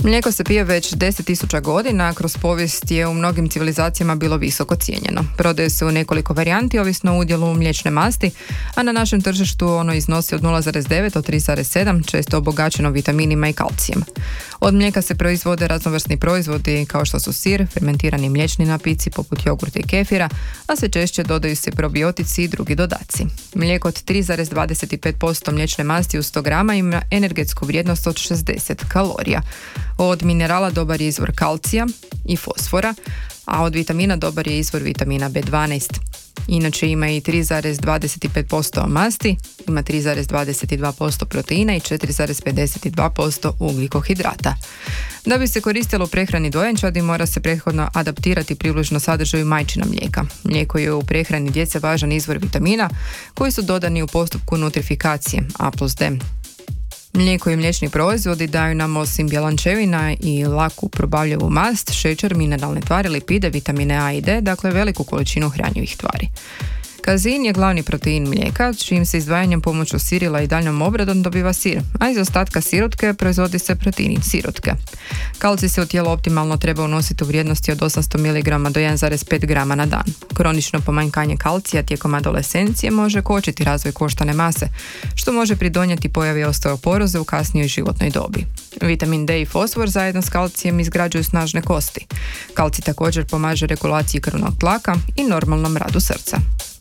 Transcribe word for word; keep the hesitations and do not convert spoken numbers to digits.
Mlijeko se pije već deset tisuća godina, a kroz povijest je u mnogim civilizacijama bilo visoko cijenjeno. Prodaje se u nekoliko varijanti, ovisno o udjelu mliječne masti, a na našem tržištu ono iznosi od nula zarez devet do tri zarez sedam, često obogaćeno vitaminima i kalcijem. Od mlijeka se proizvode raznovrsni proizvodi kao što su sir, fermentirani mliječni napici poput jogurta i kefira, a sve češće dodaju se probiotici i drugi dodaci. Mlijeko od tri zarez dvadeset pet posto mliječne masti u sto grama ima energetsku vrijednost od šezdeset kalorija. Od minerala dobar je izvor kalcija i fosfora, a od vitamina dobar je izvor vitamina be dvanaest. Inače ima i tri zarez dvadeset pet posto masti, ima tri zarez dvadeset dva posto proteina i četiri zarez pedeset dva posto ugljikohidrata. Da bi se koristilo u prehrani dojenčadi, mora se prethodno adaptirati približno sadržaju majčina mlijeka. Mlijeko je u prehrani djece važan izvor vitamina koji su dodani u postupku nutrifikacije A plus D. Mlijeko i mliječni proizvodi daju nam osim bjelančevina i laku probavljivu mast, šećer, mineralne tvari, lipide, vitamine A i D, dakle veliku količinu hranjivih tvari. Kazein je glavni protein mlijeka, čijim se izdvajanjem pomoću sirila i daljnjom obradom dobiva sir, a iz ostatka sirotke proizvodi se protein sirotke. Kalcij se u tijelo optimalno treba unositi u vrijednosti od osamsto miligrama do jedan zarez pet grama na dan. Kronično pomanjkanje kalcija tijekom adolescencije može kočiti razvoj koštane mase, što može pridonijeti pojavi osteoporoze u kasnijoj životnoj dobi. Vitamin D i fosfor zajedno s kalcijem izgrađuju snažne kosti. Kalcij također pomaže regulaciji krvnog tlaka i normalnom radu srca.